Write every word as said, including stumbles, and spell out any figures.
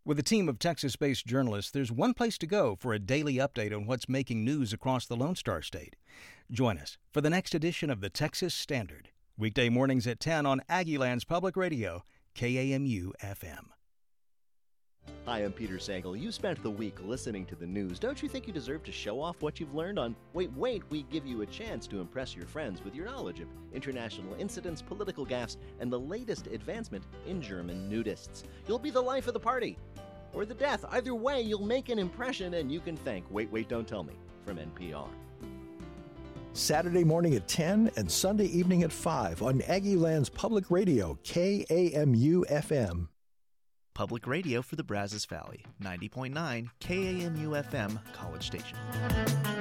With a team of Texas-based journalists, there's one place to go for a daily update on what's making news across the Lone Star State. Join us for the next edition of the Texas Standard, weekday mornings at ten on Aggieland's Public Radio, K A M U F M. Hi, I'm Peter Sagal. You spent the week listening to the news. Don't you think you deserve to show off what you've learned on Wait, Wait? We give you a chance to impress your friends with your knowledge of international incidents, political gaffes, and the latest advancement in German nudists. You'll be the life of the party, or the death. Either way, you'll make an impression, and you can thank Wait, Wait, Don't Tell Me from N P R. Saturday morning at ten and Sunday evening at five on Aggieland's Public Radio, K A M U F M. Public radio for the Brazos Valley, ninety point nine K A M U F M, College Station.